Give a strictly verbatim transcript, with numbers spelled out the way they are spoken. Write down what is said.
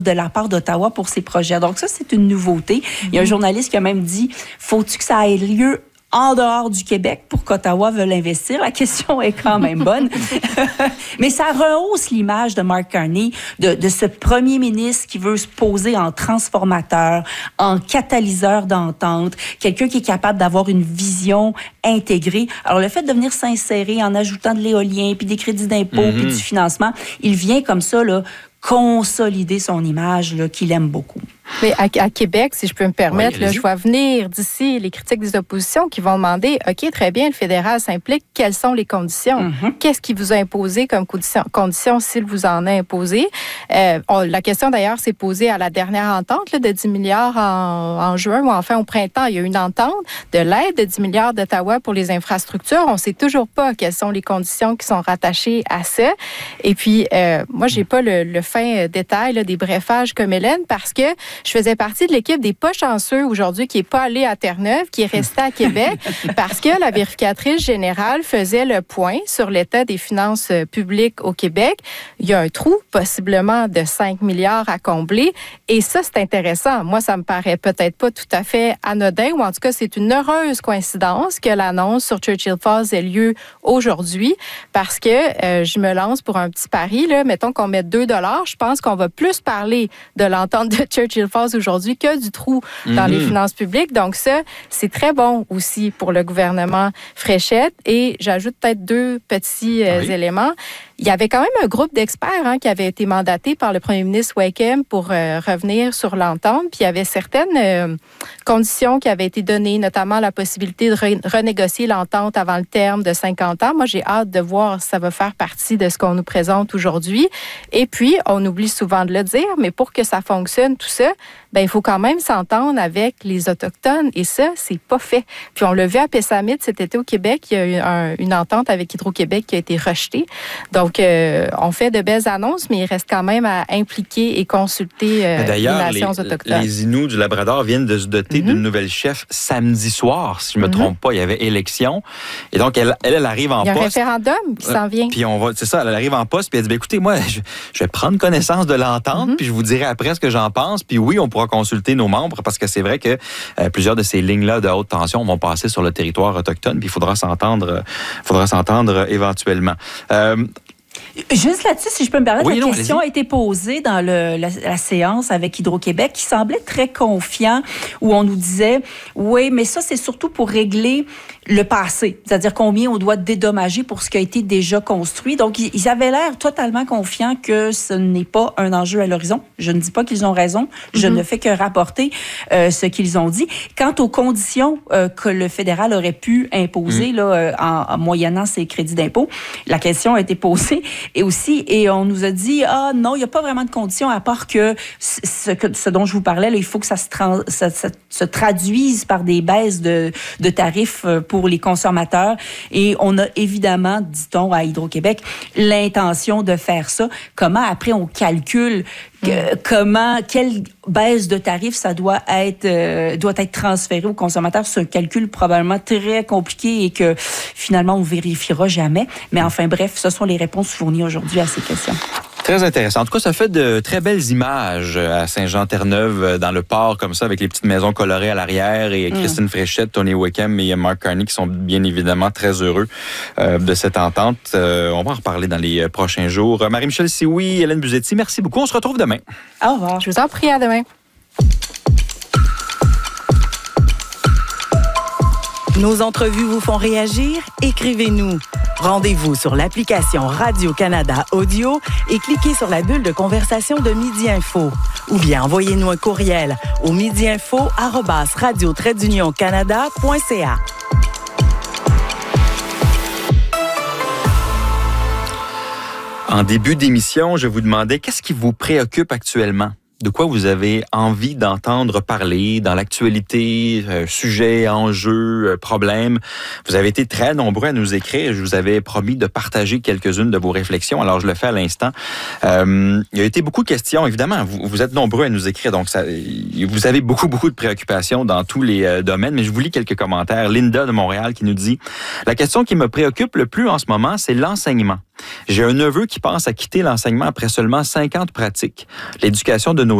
de la part d'Ottawa pour ces projets. Donc ça, c'est une nouveauté. Mm-hmm. Il y a un journaliste qui a même dit, faut-tu que ça ait lieu en dehors du Québec pour qu'Ottawa veuille investir? La question est quand même bonne. Mais ça rehausse l'image de Mark Carney, de, de ce premier ministre qui veut se poser en transformateur, en catalyseur d'entente, quelqu'un qui est capable d'avoir une vision intégrée. Alors, le fait de venir s'insérer en ajoutant de l'éolien, puis des crédits d'impôt, mm-hmm. puis du financement, il vient comme ça, là, consolider son image, là, qu'il aime beaucoup. Mais à, à Québec, si je peux me permettre, oui, là, je vois venir d'ici les critiques des oppositions qui vont demander, OK, très bien, le fédéral s'implique, quelles sont les conditions? Mm-hmm. Qu'est-ce qui vous a imposé comme condition, condition s'il vous en a imposé? Euh, on, la question, d'ailleurs, s'est posée à la dernière entente là, de dix milliards en, en juin ou enfin au printemps. Il y a eu une entente de l'aide de dix milliards d'Ottawa pour les infrastructures. On ne sait toujours pas quelles sont les conditions qui sont rattachées à ça. Et puis, euh, moi, je n'ai pas le, le fin détail là, des briefages comme Hélène parce que je faisais partie de l'équipe des pas chanceux aujourd'hui qui n'est pas allé à Terre-Neuve, qui est resté à Québec parce que la vérificatrice générale faisait le point sur l'état des finances publiques au Québec. Il y a un trou, possiblement de cinq milliards à combler. Et ça, c'est intéressant. Moi, ça me paraît peut-être pas tout à fait anodin, ou en tout cas, c'est une heureuse coïncidence que l'annonce sur Churchill Falls ait lieu aujourd'hui parce que euh, je me lance pour un petit pari. Là. Mettons qu'on met deux dollars. Je pense qu'on va plus parler de l'entente de Churchill Falls aujourd'hui que du trou dans mm-hmm. les finances publiques. Donc ça, c'est très bon aussi pour le gouvernement Fréchette. Et j'ajoute peut-être deux petits euh, oui. éléments. Il y avait quand même un groupe d'experts hein, qui avait été mandaté par le premier ministre Wickham pour euh, revenir sur l'entente. Puis il y avait certaines euh, conditions qui avaient été données, notamment la possibilité de re- renégocier l'entente avant le terme de cinquante ans. Moi, j'ai hâte de voir si ça va faire partie de ce qu'on nous présente aujourd'hui. Et puis, on oublie souvent de le dire, mais pour que ça fonctionne, tout ça, ben il faut quand même s'entendre avec les Autochtones. Et ça, c'est pas fait. Puis on l'a vu à Pessamit cet été au Québec. Il y a eu un, une entente avec Hydro-Québec qui a été rejetée. Donc, euh, on fait de belles annonces, mais il reste quand même à impliquer et consulter euh, les nations les, autochtones. Les Inuits du Labrador viennent de se doter mm-hmm. d'une nouvelle chef samedi soir, si je ne me mm-hmm. trompe pas. Il y avait élection. Et donc, elle, elle, elle arrive en poste. Il y a poste. Un référendum qui s'en vient. Puis on va, c'est ça, elle arrive en poste, puis elle dit, ben, écoutez, moi, je, je vais prendre connaissance de l'entente, mm-hmm. puis je vous dirai après ce que j'en pense. Puis oui, on pourra consulter nos membres, parce que c'est vrai que euh, plusieurs de ces lignes-là de haute tension vont passer sur le territoire autochtone, puis il faudra s'entendre, euh, faudra s'entendre euh, éventuellement. Euh, Juste là-dessus, si je peux me permettre, oui, la non, question allez-y. a été posée dans le, la, la séance avec Hydro-Québec qui semblait très confiant, où on nous disait, oui, mais ça, c'est surtout pour régler le passé, c'est-à-dire combien on doit dédommager pour ce qui a été déjà construit. Donc, ils avaient l'air totalement confiants que ce n'est pas un enjeu à l'horizon. Je ne dis pas qu'ils ont raison, je mm-hmm. ne fais que rapporter euh, ce qu'ils ont dit. Quant aux conditions euh, que le fédéral aurait pu imposer mm-hmm. là, euh, en, en moyennant ses crédits d'impôt, la question a été posée. Et aussi, et on nous a dit, ah non, il n'y a pas vraiment de conditions à part que ce, que, ce dont je vous parlais, là, il faut que ça se, trans, ça, ça se traduise par des baisses de, de tarifs pour les consommateurs. Et on a évidemment, dit-on à Hydro-Québec, l'intention de faire ça. Comment après on calcule que, mmh. comment, quelle baisse de tarifs ça doit être, euh, doit être transféré aux consommateurs? C'est un calcul probablement très compliqué et que finalement on ne vérifiera jamais. Mais enfin bref, ce sont les réponses fournies aujourd'hui à ces questions. Très intéressant. En tout cas, ça fait de très belles images à Saint-Jean-Terre-Neuve, dans le port, comme ça, avec les petites maisons colorées à l'arrière, et Christine mm. Fréchette, Tony Wickham et Mark Carney qui sont bien évidemment très heureux euh, de cette entente. Euh, on va en reparler dans les prochains jours. Marie-Michel Sioui, Hélène Buzetti, merci beaucoup. On se retrouve demain. Au revoir. Je vous en prie, à demain. Nos entrevues vous font réagir? Écrivez-nous. Rendez-vous sur l'application Radio-Canada Audio et cliquez sur la bulle de conversation de Midi Info. Ou bien envoyez-nous un courriel au midiinfo arobase radio trait d'union canada point c a. En début d'émission, je vous demandais qu'est-ce qui vous préoccupe actuellement? De quoi vous avez envie d'entendre parler dans l'actualité, euh, sujets, enjeux, euh, problèmes. Vous avez été très nombreux à nous écrire. Je vous avais promis de partager quelques-unes de vos réflexions. Alors, je le fais à l'instant. Euh, il y a été beaucoup de questions. Évidemment, vous, vous êtes nombreux à nous écrire. Donc, ça, vous avez beaucoup, beaucoup de préoccupations dans tous les euh, domaines. Mais je vous lis quelques commentaires. Linda de Montréal qui nous dit « La question qui me préoccupe le plus en ce moment, c'est l'enseignement. J'ai un neveu qui pense à quitter l'enseignement après seulement cinquante pratiques. L'éducation de nos